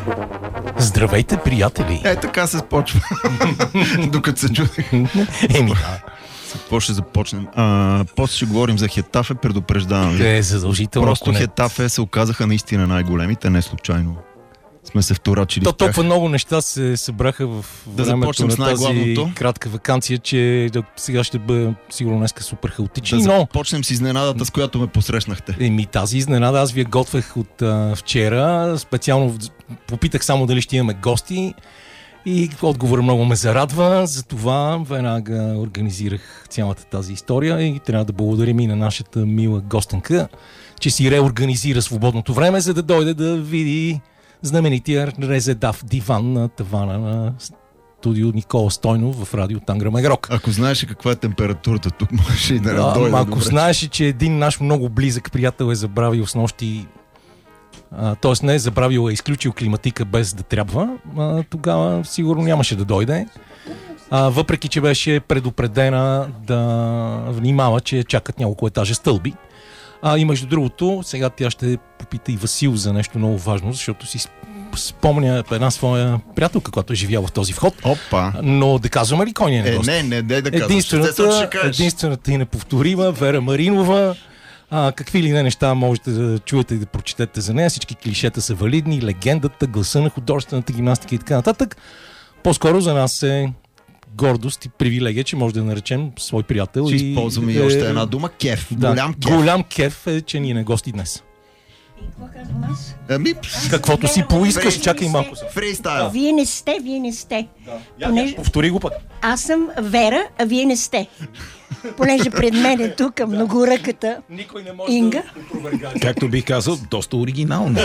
Здравейте, приятели! Така се почва. Докато се чудех. Какво ще започнем? После ще говорим за Хетафе, предупреждавам ви. Задължително. Просто Хетафе се оказаха наистина най-големите, не случайно. Сме се вторачили. Толкова много неща се събраха в времето на тази кратка ваканция, че сега ще бъде сигурно днеска супер хаотични. Да започнем с изненадата, с която ме посрещнахте. Тази изненада аз ви я готвех от вчера. Специално попитах само дали ще имаме гости и отговор много ме зарадва. Затова веднага организирах цялата тази история и трябва да благодарим и на нашата мила гостенка, че си реорганизира свободното време, за да дойде да види знаменития резедав диван на тавана на студио Никола Стойнов в радио Тангра Мегрок. Ако знаеш каква е температурата тук, можеш и да дойде. Ако знаеш, че един наш много близък приятел е забравил снощи, т.е. не е забравил, е изключил климатика без да трябва, тогава сигурно нямаше да дойде. Въпреки че беше предупредена да внимава, че чакат няколко етажа стълби. И между другото, сега тя ще попита и Васил за нещо много важно, защото си спомня една своя приятелка, която е живяла в този вход. Опа! Но да казваме ли кой ни е на гост? Не да казваш. Единствената и неповторима Вера Маринова. Какви ли не неща можете да чуете и да прочетете за нея. Всички клишета са валидни, легендата, гласа на художествената гимнастика и така нататък. По-скоро за нас е гордост и привилегия, че може да наречем свой приятел. Ще използваме и още една дума. Кеф. Да, голям кеф е, че ни не гости днес. И какво казвам аз? Каквото си поискаш, чакай малко. Фристайл. Вие не сте. Повтори го пък. Аз съм Вера, а вие не сте. Понеже пред мен е тук многоръката Инга. Както бих казал, доста оригинално.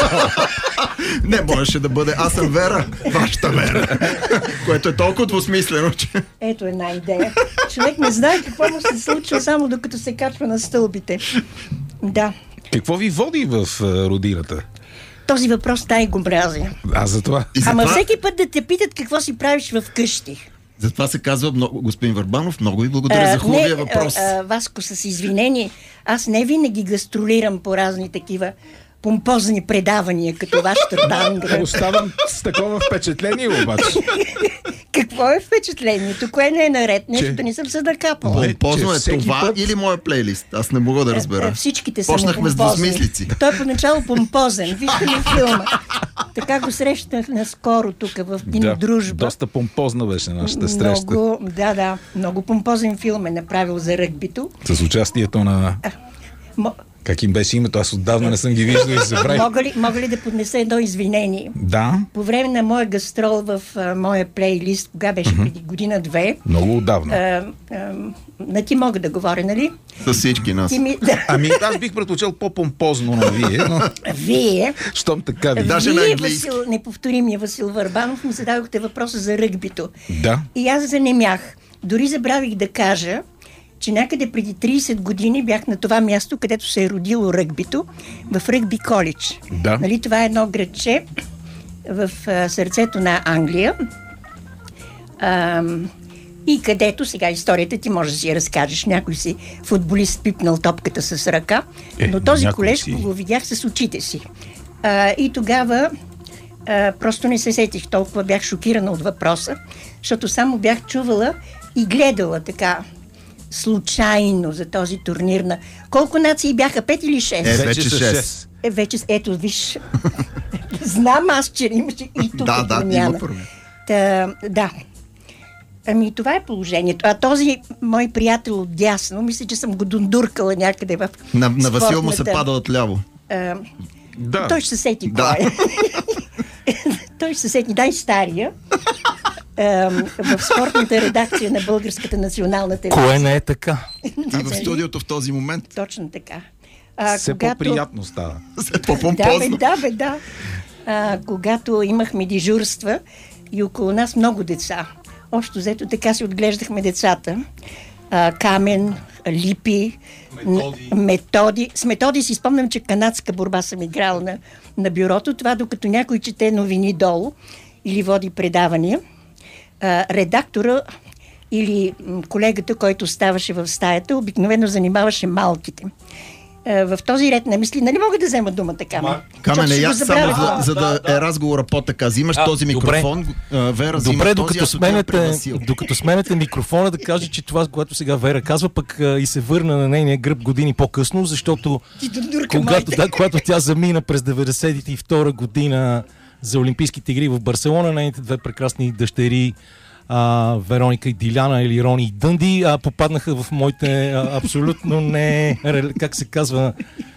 Не можеше да бъде. Аз съм Вера, вашата Вера. Което е толкова двусмислено, че... Ето една идея. Човек не знае какво му се случва само докато се качва на стълбите. Да. Какво ви води в родината? Този въпрос тай го мразя. За това. Ама всеки път да те питат какво си правиш в къщи. Затова се казва, господин Върбанов, много ви благодаря за хубавия въпрос. Васко, с извинение, аз не винаги гастролирам по разни такива помпозни предавания, като вашата Тангра. Оставам с такова впечатление обаче. Какво е впечатлението? Кое не е наред? Нещо не съм се накапала. Помпозно е това или моя плейлист? Аз не мога да разбера. Всичките са почнахме с двусмислици. Той е поначало помпозен. Вижте ли филма? Така го срещнах наскоро тук в Кинодружба. Доста помпозна беше нашата среща. Много помпозен филм е направил за ръгбито. С участието на... Как им беше името? Аз отдавна не съм ги виждал и забравих. Мога ли да поднеса едно извинение? Да. По време на моя гастрол в моя плейлист, кога беше преди година-две. Много отдавна. На ти мога да говоря, нали? С всички нас. Аз бих предпочел по-помпозно на вие, но... Вие? Щом така ви. Даже на английски. Неповторимия Васил Върбанов, ми зададохте въпроса за ръгбито. Да. И аз занемях. Дори забравих да кажа, че някъде преди 30 години бях на това място, където се е родило ръгбито, в Ръгби коледж. Да. Нали, това е едно градче в сърцето на Англия. И където, сега историята ти може да си я разкажеш. Някой си футболист пипнал топката с ръка, но този колеж го видях с очите си. И тогава просто не се сетих, толкова бях шокирана от въпроса, защото само бях чувала и гледала така случайно за този турнир на... Колко нации бяха? 5 или 6? Вече 6. Ето, виж. Знам аз, че имаше и тук промяна. Да. Ами това е положението. А този мой приятел от дясно, мисля, че съм го дундуркала някъде в На Васил му се пада отляво. Да. Той ще се сети кой е. Той ще се сети най-стария. В спортната редакция на Българската национална телевизия. Кое не е така? В студиото в този момент. Точно така. Все по-приятно става. Все по-помпозно. Да. Когато имахме дежурства и около нас много деца. Общо взето така си отглеждахме децата. Камен, Липи, Методи. С Методи си спомням, че канадска борба съм играла на бюрото. Това докато някой чете новини долу или води предавания. Редактора или колегата, който ставаше в стаята, обикновено занимаваше малките. в този ред на мисли, нали мога да взема думата, Камен? Камене, я само за да е разговора по-така. Взимаш този микрофон, Вера взима този, докато сменяте микрофона, да кажа, че това, което сега Вера казва, пък и се върна на нейния гръб години по-късно, защото когато тя замина през 92 година за Олимпийските игри в Барселона, нейните две прекрасни дъщери Вероника и Диляна или Рони и Дънди попаднаха в моите абсолютно как се казва,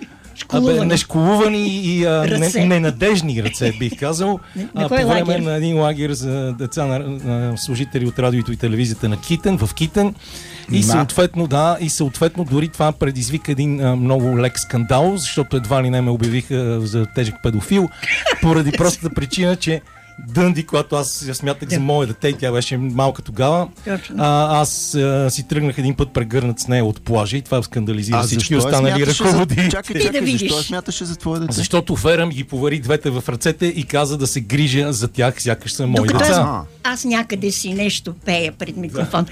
нешколувани и ненадежни ръце, бих казал. По време на един лагер за деца на служители от радиото и телевизията на Китен, в Китен. И съответно дори това предизвика един много лек скандал, защото едва ли не ме обявиха за тежък педофил, поради простата причина, че Дънди, която аз я смятах за мое дете, тя беше малка тогава. Аз си тръгнах един път прегърнат с нея от плажа и това скандализира всички останали ръководи. Чакай, защо смяташе за твое дете? Защото Вера ми ги повари двете в ръцете и каза да се грижа за тях, сякаш са мои деца. Аз някъде си нещо пея пред микрофон.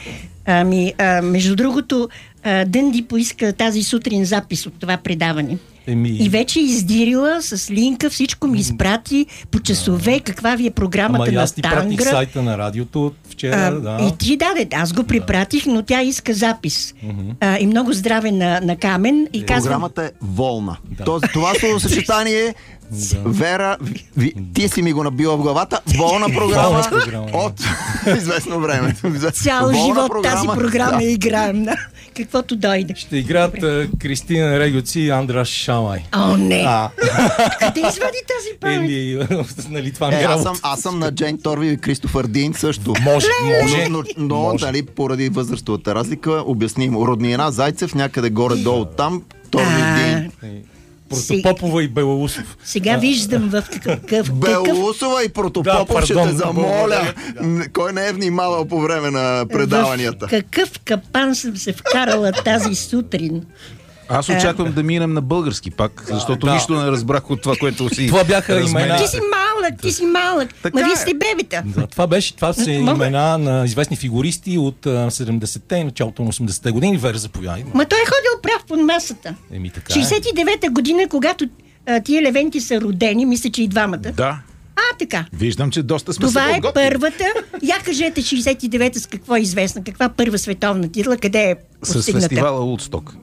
Между другото, Дънди поиска тази сутрин запис от това предаване. И вече издирила с линка, всичко ми изпрати по часове, каква ви е програмата на Тангра. Аз ти пратих сайта на радиото вчера. И ти аз го припратих, но тя иска запис. И много здраве на Камен. И програмата е волна. Това словосъчетание Вера, ти си ми го набила в главата. Волна програма от известно време. Цял живот тази програма играем. Каквото дойде. Ще играят Кристина Регоци и Андраш Шамай. О, не! Къде извади тази памет? Нали, това ми е работа. Аз съм на Джейн Торви и Кристофър Дин също. Може. Но дали поради възрастовата разлика, обясним. Роднина Зайцев, някъде горе-долу там, Торви Дин. Протопопова и Белоусов. Сега виждам в какъв... Белоусова и Протопопов, ще те замоля. Кой не е внимавал по време на предаванията? В какъв капан съм се вкарала тази сутрин? Аз очаквам да минем на български пак, защото нищо не разбрах от това, което си... Това бяха имена... Ти си малък. Ма вие сте бебета. Това са имена на известни фигуристи от 70-те и началото на 80-те години. Вера, заповядай. Ма той е ходил прав под масата. 69-та година, когато тия левенти са родени, мисля, че и двамата. Да. Така. Виждам, че доста сме това е първата. Я кажете 69-та с какво е известна? Каква първа световна титла? Къде е постигната? С фестивала Удсток.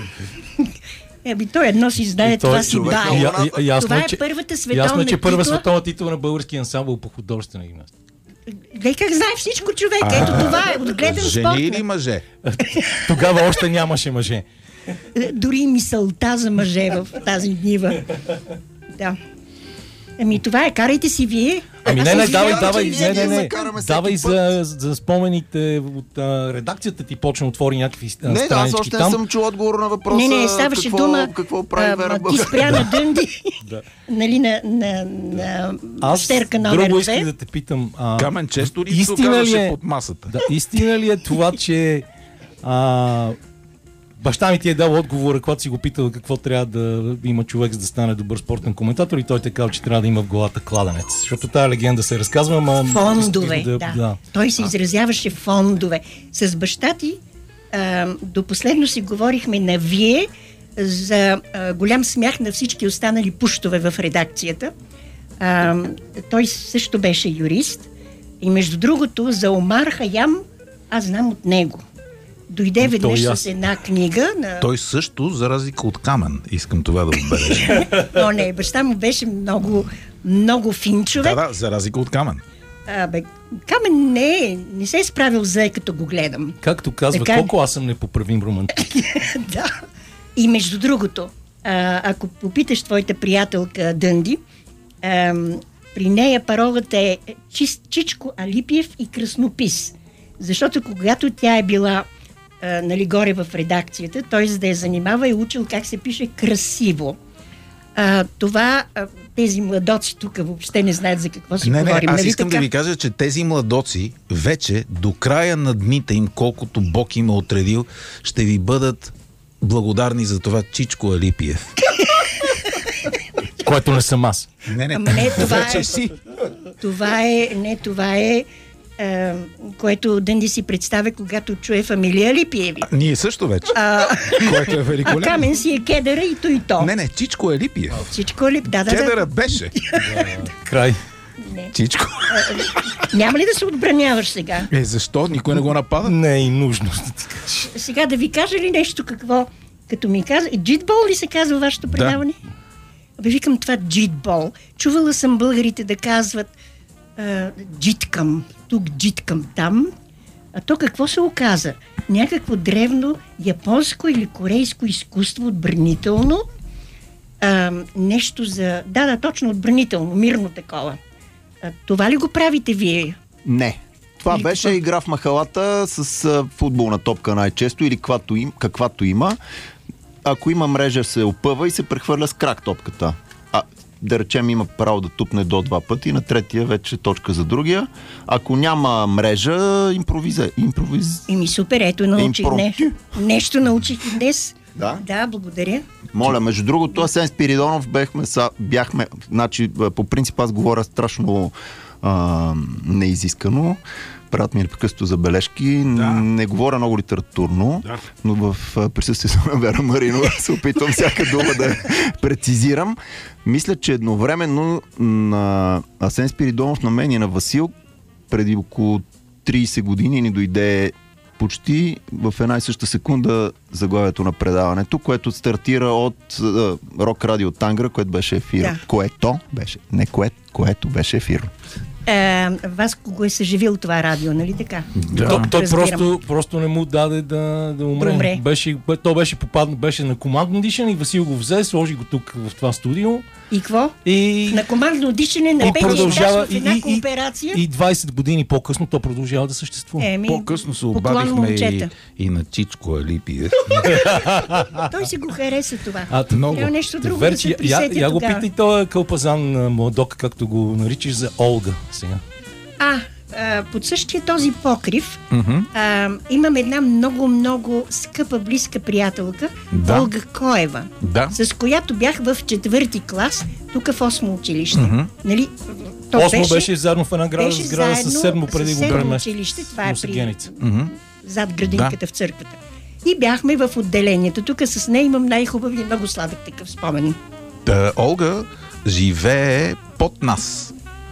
Той едно си знае, това си дае. Това е първата световна титла. Ясно е, че първа световна титла на български ансамбъл по художествена гимнастика. Как знае всичко човек? Ето това е отгледан спорт. Жени или мъже? Тогава още нямаше мъже. Дори мисълта за мъже в тази нива. Да. Това е, карайте си вие. Давай за спомените от редакцията ти почна отвори някакви странички там. Аз още не съм чул отговор на въпроса. Не, ставаше дума. Какво прави Вера? Ти спря на Дънди. Нали, на щерка номер 2. Друго исках да те питам. Камен често ли се оказваше под масата? Истина ли е това, че баща ми ти е дал отговора, когато си го питал какво трябва да има човек, за да стане добър спортен коментатор, и той те казал, че трябва да има в главата кладенец. Защото тая легенда се разказва, фондове, да. Той се изразяваше фондове. С баща ти до последно си говорихме на вие за голям смях на всички останали пуштове в редакцията. Той също беше юрист. И между другото, за Омар Хаям аз знам от него. Дойде веднъж с една книга. Той също, за разлика от Камен, искам това да отбележа. Но не, баща му беше много фин човек. Да, за разлика от Камен. Камен не се е справил зле, като го гледам. Както казва, колко аз съм непоправим романтик. Да. И между другото, ако попиташ твоята приятелка Дънди, при нея паролата е Чичко Алипиев и краснопис. Защото когато тя е била горе в редакцията, той за да я занимава е учил как се пише красиво. Това тези младоци тук въобще не знаят за какво си говорим. Аз искам да ви кажа, че тези младоци вече до края на дните им, колкото Бог им е отредил, ще ви бъдат благодарни за това Чичко Алипиев. Което не съм аз. Не, това е... Това е което Дънди си представя, когато чуе фамилия Алипиеви. Ние също вече. Което е великолепно. А Камен си е кедъра и то и то. Не, Чичко е Липиев. Чичко Алип, да. Кедъра беше. Край. Не. Чичко. Няма ли да се отбраняваш сега? Защо? Никой не го напада? Не е и нужно. Сега да ви кажа ли нещо какво? Като ми каза, джитбол ли се казва вашето предаване? Абе, викам това джитбол. Чувала съм българите да казват джиткам, тук джиткам там. А то какво се оказа? Някакво древно японско или корейско изкуство отбранително. Нещо за... Да, точно отбранително, мирно такова. Това ли го правите вие? Не. Това Или беше какво? игра в махалата с футболна топка най-често или каквато има. Ако има мрежа, се опъва и се прехвърля с крак топката. Да речем, има право да тупне до 2 пъти, на третия вече точка за другия. Ако няма мрежа, Еми супер, ето научих нещо научих и днес. Да, благодаря. Моля, между другото, Асен Спиридонов бяхме, значи, по принцип аз говоря страшно неизискано. Правят ми непрекъснато забележки. Не говоря много литературно, но в присъствието на Вера Маринова се опитвам всяка дума да прецизирам. Мисля, че едновременно на Асен Спиридонов, на мен и на Васил, преди около 30 години ни дойде почти в една и съща секунда заглавието на предаването, което стартира от Рок Радио Тангра, което беше ефир. Което беше ефир. Вас го е съживил това радио, нали така? Той просто не му даде да умре. Той беше на командно дишане и Васил го взе, сложи го тук в това студио. И какво? На командно дишане на петия етаж в една кооперация. И 20 години по-късно то продължава да съществува. По-късно се обадихме и на Чичко Алипиев. Той си го хареса това. Много. Трябва нещо друго да се присети тогава. Я го питай този кълпазан младок, както го наричаш, за Олга сега. Под същия този покрив имам една много скъпа, близка приятелка, Олга Коева, с която бях в 4-ти клас, тук в 8-о училище. Нали? Осмо беше заедно в една сграда с 7-мо преди го премести. Училище, това е при зад градинката в църквата. И бяхме в отделението. Тук с нея имам най-хубави, много сладък такъв спомен. Олга живее под нас.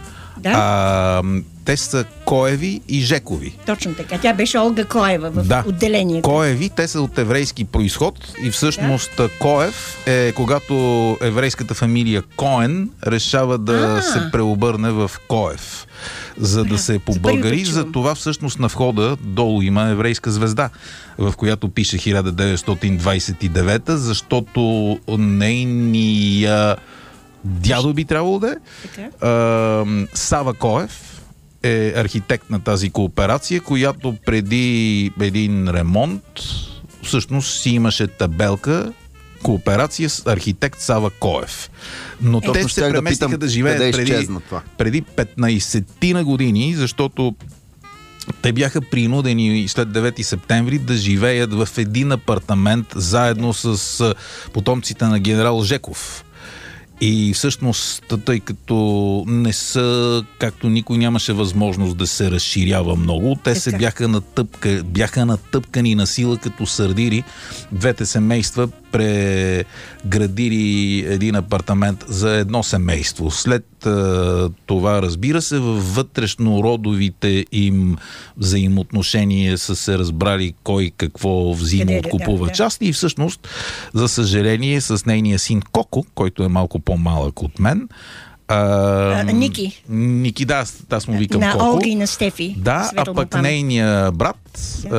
Те са Коеви и Жекови. Точно така. Тя беше Олга Коева в отделението. Коеви, те са от еврейски произход и всъщност Коев е когато еврейската фамилия Коен решава да се преобърне в Коев, за да се побългари. За това всъщност на входа долу има еврейска звезда, в която пише 1929, защото нейния дядо би трябвало да е. Сава Коев е архитект на тази кооперация, която преди един ремонт всъщност си имаше табелка кооперация с архитект Сава Коев. Но те се преместиха да живеят преди 15-ти години, защото те бяха принудени след 9 септември да живеят в един апартамент заедно с потомците на генерал Жеков. И всъщност, тъй като не са, както никой нямаше възможност да се разширява много, те се бяха натъпкани на сила като сърдири. Двете семейства преградили един апартамент за едно семейство. След това, разбира се, във вътрешнородовите им взаимоотношения са се разбрали кой какво взима, откупува части и всъщност, за съжаление, с нейния син Коко, който е малко по-малък от мен, Ники, аз му викам Коко. На Олга и на Стефи. Да, а пък нейния брат,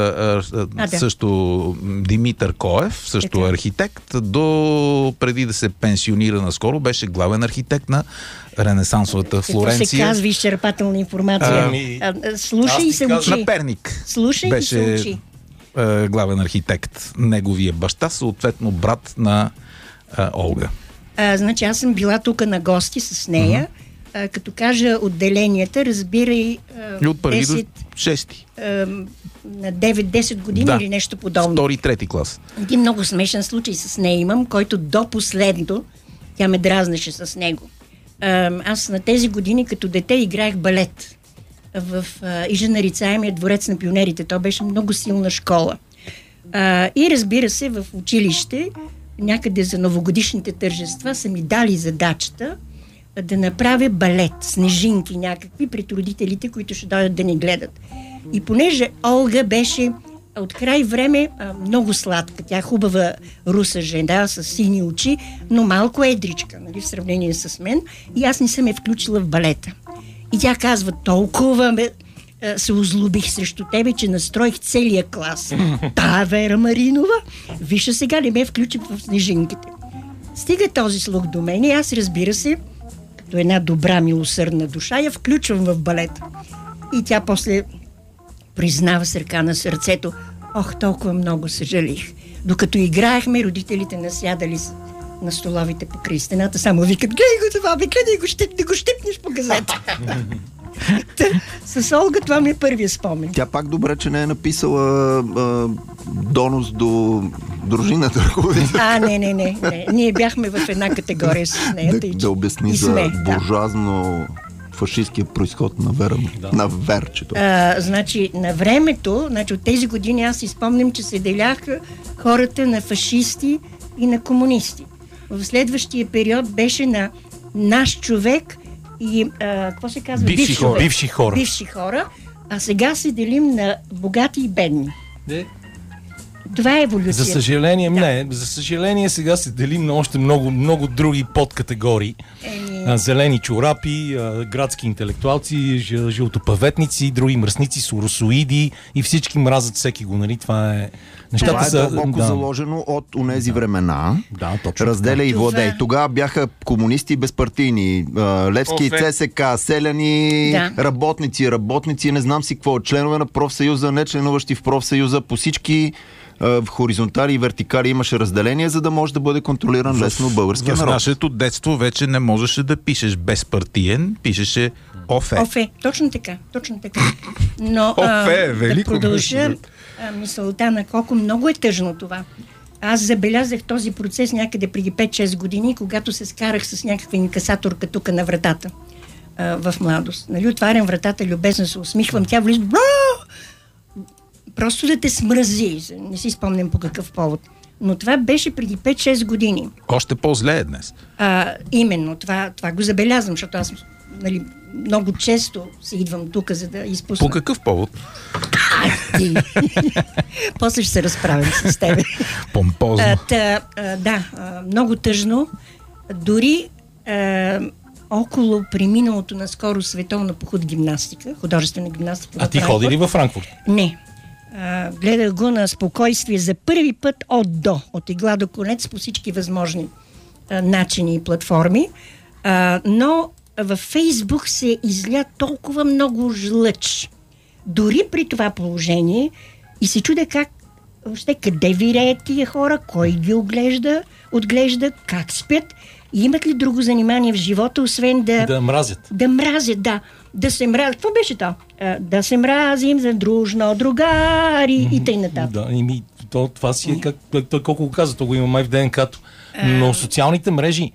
също Димитър Коев, също архитект, до преди да се пенсионира наскоро, беше главен архитект на ренесансовата Флоренция. Какво се казва изчерпателна информация? Слушай и се учи. На Перник. Слушай и се учи. Главен архитект. Неговия баща, съответно брат на Олга. Значи аз съм била тук на гости с нея. Като кажа отделенията, разбирай и от първи до 6 на 9-10 години или нещо подобно. 2-3 клас. Един много смешен случай с нея имам, който до последно тя ме дразнеше с него. Аз на тези години като дете играех балет. в Ижа нарицаемия дворец на пионерите. То беше много силна школа. И разбира се, в училище, някъде за новогодишните тържества, са ми дали задачата да направя балет, снежинки някакви пред родителите, които ще дойдат да ни гледат. И понеже Олга беше от край време много сладка, тя хубава руса жена с сини очи, но малко едричка, нали, в сравнение с мен, и аз не съм я включила в балета. И тя казва: толкова се озлобих срещу тебе, че настроих целия клас. Та Вера Маринова, виж сега не ме включи в снежинките. Стига този слух до мен и аз, разбира се, като една добра милосърдна душа, я включвам в балета. И тя после признава с ръка на сърцето: ох, толкова много съжалих. Докато играехме, родителите насядали на столовите покрай стената, само викат: гледай го това, гледай го, да го щипнеш по газета. С Олга това ми е първия спомен. Тя пак добре, че не е написала донос до дружината. Не. Ние бяхме в една категория с нея. Да обясни за буржуазно фашистския произход на Вера, на Верчето. Значи, на времето, от тези години аз си спомням, че се деляха хората на фашисти и на комунисти. В следващия период беше на наш човек и, какво се казва? Бивши хора. А сега се делим на богати и бедни. Това е еволюция. За съжаление, не. За съжаление сега се делим на още много, много други подкатегории. Зелени чорапи, градски интелектуалци, жълтопаветници, други мръсници, соросоиди и всички мразят всеки го, нали? Това е... Това е дълбоко заложено от онези времена. Да, точно. Разделя и владей. Тогава бяха комунисти безпартийни. Левски, ЦСК, селяни, работници, не знам си какво. Членове на профсъюза, не членуващи в профсъюза, по всички в хоризонтали и вертикали имаше разделение, за да може да бъде контролиран лесно българския народ. В нашето детство вече не можеше да пишеш безпартиен, пишеше ОФЕ. ОФЕ, точно така. Но да продължа мисълта на колко много е тъжно това. Аз забелязах този процес някъде преди 5-6 години, когато се скарах с някаква инкасаторка тук на вратата в младост. Нали, отварям вратата, любезно се усмихвам, тя влиза, просто да те смрази. Не си спомням по какъв повод. Но това беше преди 5-6 години. Още по-зле е днес. Именно, това го забелязвам, защото аз, нали, много често се идвам тук, за да изпусна. По какъв повод? После ще се разправим с тебе. Помпозно. Много тъжно. Дори около преминалото наскоро световно поход гимнастика, художествена гимнастика. А ти ходи ли във Франкфурт? Не. Гледах го на спокойствие за първи път от игла до конец по всички възможни начини и платформи. Но във Фейсбук се изля толкова много жлъч. Дори при това положение и се чудя къде виреят тия хора, кой ги отглежда, как спят и имат ли друго занимание в живота, освен да мразят. Да мразят, да. Да се мразят. Какво беше то? Да се мразим за дружно, другари и тъй нататък. Да, това си е той колко го каза, то го има май в ДНК-то. Но социалните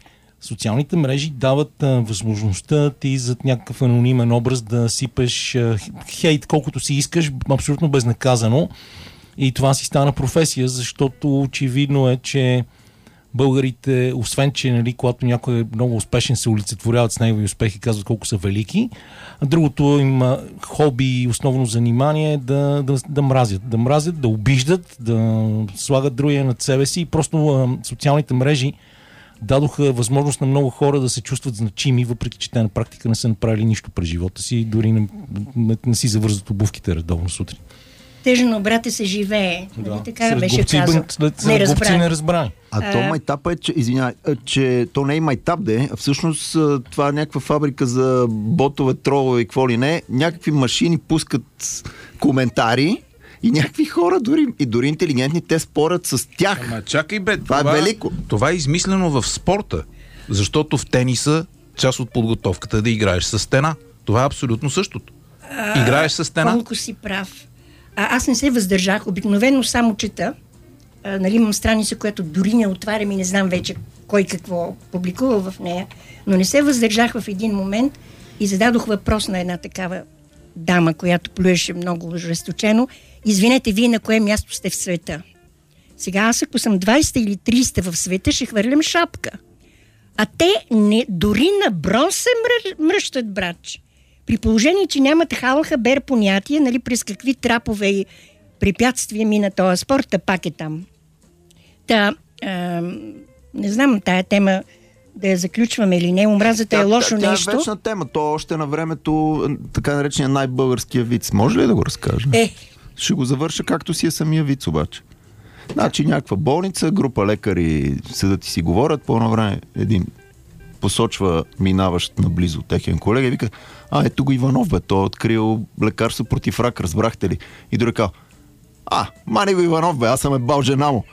мрежи дават възможността ти зад някакъв анонимен образ да сипеш хейт колкото си искаш, абсолютно безнаказано. И това си стана професия, защото очевидно е, че българите, освен че, нали, когато някой е много успешен, се олицетворяват с негови успехи и казват колко са велики. А другото им хоби и основно занимание е да мразят, да обиждат, да слагат другия над себе си. И просто социалните мрежи дадоха възможност на много хора да се чувстват значими, въпреки че те на практика не са направили нищо през живота си, дори не си завързват обувките редовно сутрин. Тъжно, брате, се живее. Да. Така беше казано. Не разбрани. А то майтап е, че то не е майтап, а всъщност това е някаква фабрика за ботове, тролове и какво ли не. Някакви машини пускат коментари и някакви хора, дори интелигентни, те спорят с тях. Ама чакай бе, това е велико. Това е измислено в спорта, защото в тениса част от подготовката е да играеш с стена. Това е абсолютно същото. Играеш с стена. Колко си прав. Аз не се въздържах, обикновено само чета. Нали, имам страница, която дори не отварям и не знам вече кой какво публикува в нея, но не се въздържах в един момент и зададох въпрос на една такава дама, която плюеше много ожесточено: извинете, вие на кое място сте в света? Сега аз, ако съм 20 или 30 в света, ще хвърлям шапка. А те дори на бронз се мръщат, братче. При положение, че нямат хал-хабер понятие, нали, през какви трапове и препятствия мина този спорт, а пак е там. Не знам тая тема да я заключваме или не. Омразата е лошо нещо. Тя е вечна тема. То още на времето, така наречения най-българския виц. Може ли да го разкажа? Ще го завърша както си е самия виц обаче. Значи някаква болница, група лекари седат и си говорят. По едно време един посочва минаващ наблизо техен колега и вика: ето го Иванов, бе, той е открил лекарство против рак, разбрахте ли? И друг казва: мани го Иванов, бе, аз съм ебал жена му.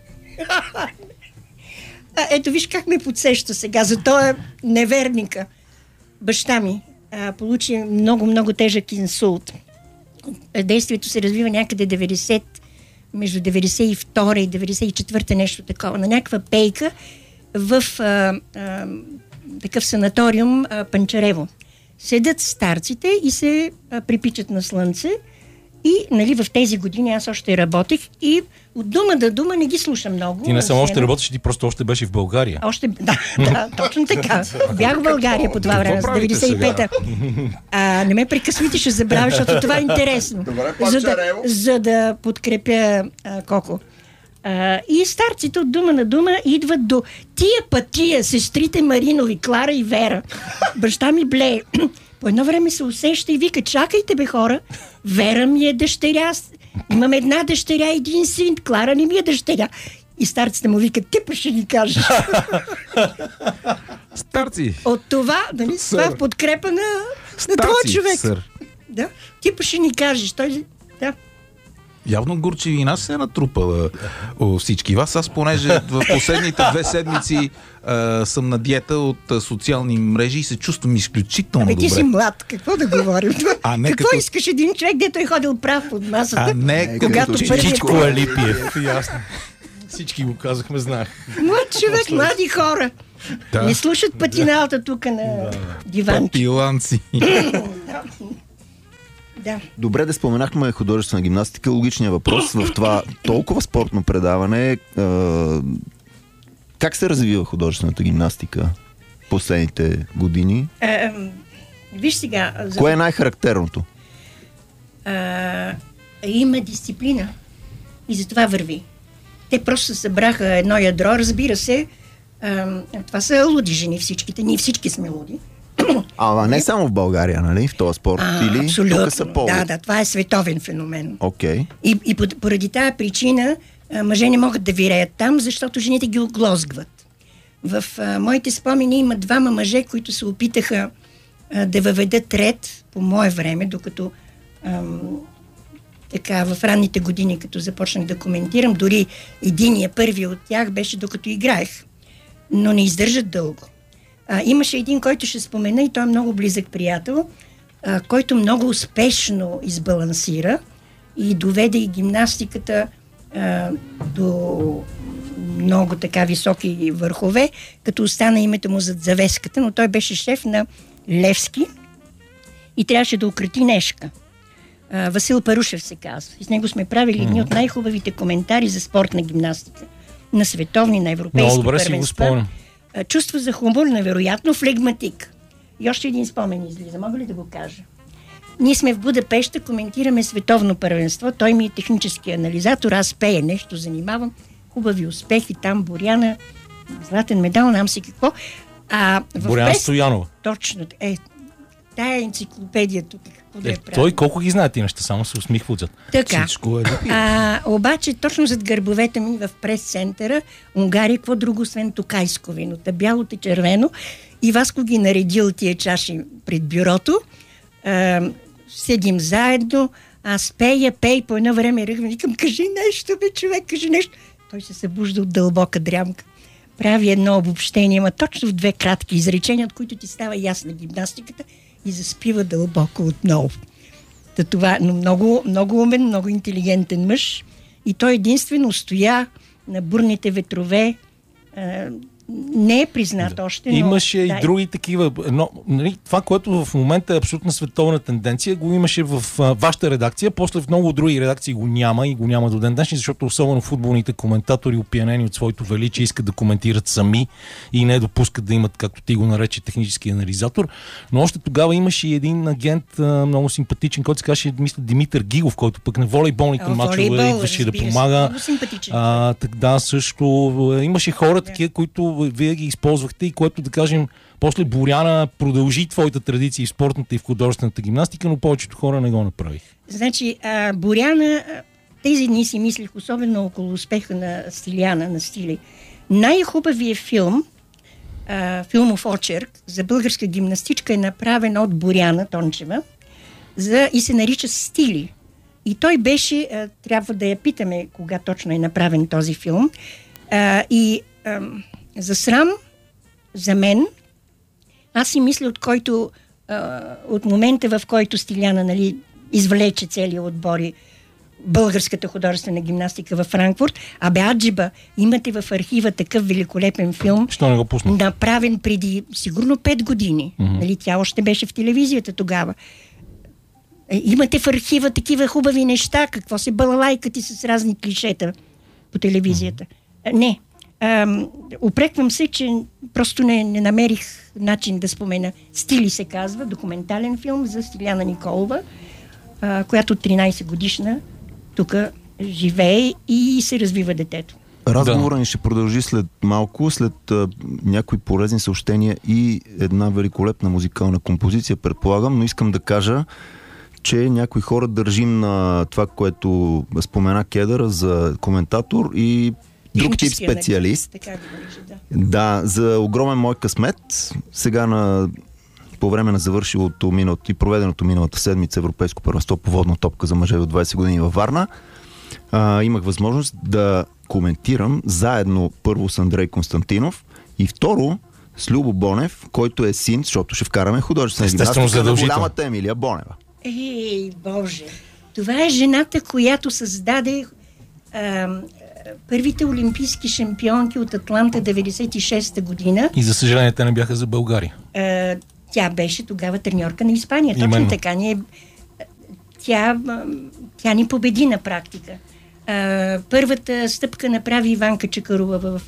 Ето виж как ме подсеща сега за този неверника. Баща ми получи много тежък инсулт. Действието се развива някъде между 92 и 94 нещо такова. На някаква пейка в такъв санаториум Панчарево. Седят старците и се припичат на слънце. И, нали, в тези години аз още работех и от дума до дума не ги слушам много. Ти не само още работиш, ти просто още беше в България. Да, точно така. Бях в България по това време, с 95-та. Не ме прекъсвайте, ще забравя, защото това е интересно. За да подкрепя Коко. И старците от дума на дума идват до тия сестрите Маринови, Клара и Вера. Баща ми блее. По едно време се усеща и вика: чакайте, бе, хора, Вера ми е дъщеря, имам една дъщеря, един син, Клара не ми е дъщеря. И старците му викат: ти па ще ни кажеш. Старци! От това, нали, това е в подкрепа на този човек. Сър. Да, ти па ще ни кажеш. Той, да. Явно горчивина се е натрупала у всички вас. Аз, понеже в последните 2 седмици съм на диета от социални мрежи и се чувствам изключително добре. Ти си млад, какво да говорим? Какво искаш един човек, дето е ходил прав под масата? Когато всичко е Липиев. Ясно. Всички го казахме, знаех. Млад човек, млади хора. Да. Не слушат патиналата тук на диванче. Патиланци. Да. Добре, да споменахме художествена гимнастика. Логичният въпрос в това толкова спортно предаване: как се развива художествената гимнастика последните години? Виж сега. Кое е най-характерното? Има дисциплина и затова върви. Те просто събраха едно ядро, разбира се. Това са луди жени всичките. Ние всички сме луди. Не само в България, нали? В този спорт? Или тук са повод? Да, това е световен феномен. Okay. И поради тази причина мъже не могат да виреят там, защото жените ги оглозгват. В моите спомени има 2 мъже, които се опитаха да въведат ред по мое време, докато така в ранните години, като започнах да коментирам, дори първи от тях беше докато играех. Но не издържат дълго. Имаше един, който ще спомена, и той е много близък приятел, който много успешно избалансира и доведе и гимнастиката до много така високи върхове, като остана името му зад завеската, но той беше шеф на Левски и трябваше да укроти Нешка. Васил Парушев се казва. И с него сме правили едни от най-хубавите коментари за спортна гимнастика. На световни, на европейски много добре първенства. Си го спомням. Чувство за хумор, невероятно, флегматик. И още един спомен излиза. Мога ли да го кажа? Ние сме в Будапеща, коментираме световно първенство. Той ми е технически анализатор, аз пея нещо, занимавам. Хубави успехи там, Боряна, златен медал, нам си какво. Боряна Стоянова. Точно. Тая енциклопедия тук. Той колко ги знае ти неща, само се усмихва отзад. Така. Обаче точно зад гърбовете ми в прес-центъра Унгария, какво друго освен токайско вино? Бялото и червено. И Васко ги наредил тия чаши пред бюрото. Седим заедно. Аз пея по едно време ръгвам. Викам: кажи нещо, бе, човек, кажи нещо. Той се събужда от дълбока дрямка. Прави едно обобщение, има точно в 2 кратки изречения, от които ти става ясна гимнастиката и заспива дълбоко отново. Това, но много умен, много интелигентен мъж. И той единствено стоя на бурните ветрове не е признат още. Но, имаше и други такива. Но, нали, това, което в момента е абсолютно световна тенденция, го имаше в вашата редакция, после в много други редакции го няма и го няма до ден днешни, защото особено футболните коментатори, опиянени от своето величие, искат да коментират сами и не допускат да имат, както ти го нарече, технически анализатор. Но още тогава имаше и един агент, много симпатичен, който се казваше, мисля, Димитър Гигов, който пък на волейболните мачове идваше да помага. Много симпатичен. Да, също имаше хора такива, които вие ги използвахте и което, да кажем, после Боряна продължи твоята традиция в спортната и в художествената гимнастика, но повечето хора не го направих. Значи, Боряна, тези дни си мислих, особено около успеха на Стиляна, на Стили. Най-хубавият филм, филмов очерк за българска гимнастичка е направен от Боряна Тончева и се нарича Стили. И той беше, трябва да я питаме кога точно е направен този филм, за срам, за мен, аз си мисля, от момента, в който Стиляна, нали, извлече целия отбори българската художествена гимнастика във Франкфурт, Аджиба, имате в архива такъв великолепен филм, що не го пусна? Направен преди сигурно 5 години. Нали, тя още беше в телевизията тогава. Имате в архива такива хубави неща, какво се балалайкати с разни клишета по телевизията. Не. Упреквам се, че просто не намерих начин да спомена. Стили се казва, документален филм за Стиляна Николова, която 13 годишна тук живее и се развива детето. Разговора ни ще продължи след малко, след някои полезни съобщения и една великолепна музикална композиция, предполагам, но искам да кажа, че някои хора държим на това, което спомена Кедър за коментатор и друг тип специалист. Така да нарича, да, за огромен мой късмет. Сега по време на завършилото и проведеното миналата седмица Европейско първенство по водна топка за мъже от 20 години във Варна, имах възможност да коментирам заедно първо с Андрей Константинов и второ с Любо Бонев, който е син, защото ще вкараме художествена гимнастика на голямата Емилия Бонева. Ей, Боже! Това е жената, която създаде първите олимпийски шампионки от Атланта 96-та година. И за съжаление те не бяха за България. Тя беше тогава треньорка на Испания. Точно така. Тя ни победи на практика. Първата стъпка направи Иванка Чакарова в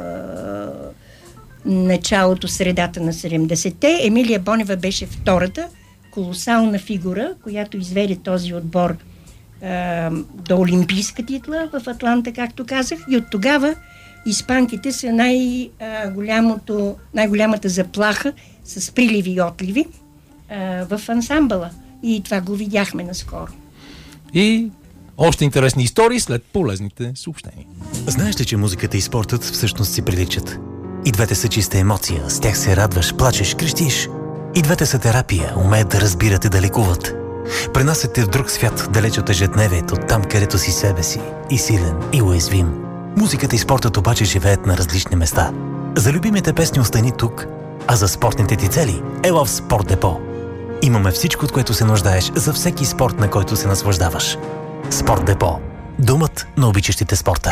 началото, средата на 70-те. Емилия Бонева беше втората колосална фигура, която изведе този отбор до олимпийска титла в Атланта, както казах. И от тогава испанките са най-голямата заплаха с приливи и отливи в ансамбъла. И това го видяхме наскоро. И още интересни истории след полезните съобщения. Знаеш ли, че музиката и спортът всъщност си приличат? И двете са чиста емоция, с тях се радваш, плачеш, крещиш. И двете са терапия, умеят да разбират и да лекуват. Пренасят те в друг свят, далеч от ежедневието, там където си себе си, и силен, и уязвим. Музиката и спортът обаче живеят на различни места. За любимите песни остани тук, а за спортните ти цели ела в Спорт Депо. Имаме всичко, от което се нуждаеш за всеки спорт, на който се наслаждаваш. Спорт Депо. Домът на обичащите спорта.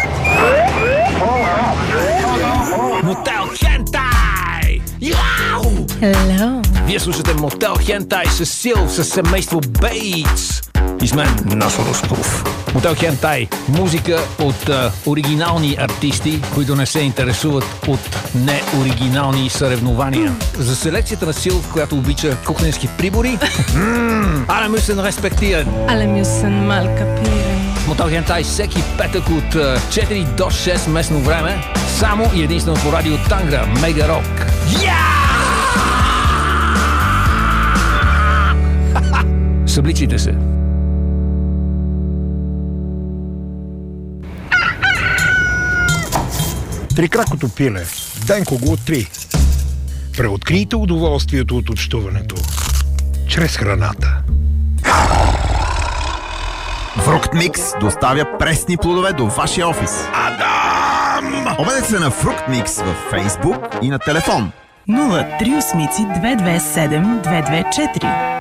Мотел Хентай! Яу! Hello. Вие слушате Мотел Хентай с Сил, с семейство Бейтс. И с мен Насо Русков. Мотел Хентай. Музика от оригинални артисти, които не се интересуват от неоригинални съревнования. За селекцията на Сил, която обича кухненски прибори. Alle müssen respektieren. Alle müssen mal kapieren. Мотел Хентай всеки петък от 4 до 6 местно време. Само и единствено по радио Тангра. Мега Рок. Събличите се. Трикракото пиле. Денко го откри. Преоткрийте удоволствието от общуването. Чрез храната. Фруктмикс доставя пресни плодове до вашия офис. Адам! Обадете се на Фруктмикс във Фейсбук и на телефон 038227 224.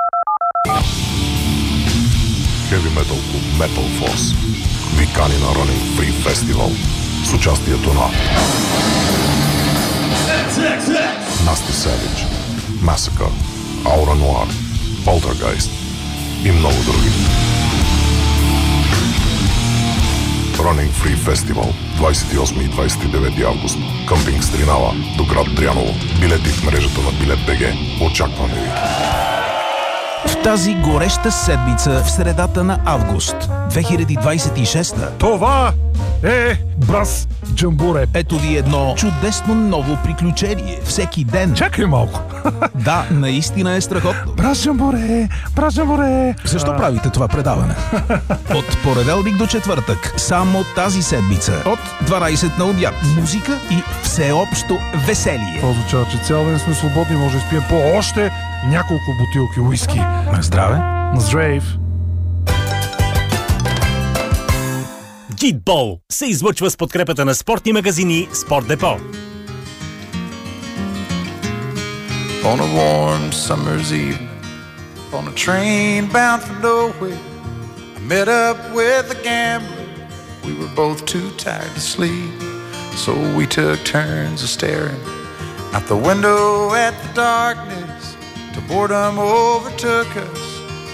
Heavy Metal Club Metal Force викани на Running Free Festival с участието на Nasty Savage, Massacre, Aura Noir, Poltergeist и много други. Running Free Festival 28 и 29 август. Къмпинг Стринала до град Дряново. Билети в мрежата на Билет.бг. Очакваме ви! В тази гореща седмица в средата на август 2026. Това е Брас Джамбуре. Ето ви едно чудесно ново приключение. Всеки ден. Чакай малко. Да, наистина е страхотно. Брас Джамбуре, Брас Джамбуре. Защо правите това предаване? От понеделник до четвъртък, само тази седмица, от 12 на обяд. Музика и всеобщо веселие. Това означава, че цял ден сме свободни, може да спием по още няколко бутилки уиски. На здраве. На здрав. Гидбол се излъчва с подкрепата на спортни магазини Спорт Депо. On a warm summer's evening, on a train bound for nowhere, I met up with a gambler. We were both too tired to sleep, so we took turns of staring out the window at the darkness till boredom overtook us.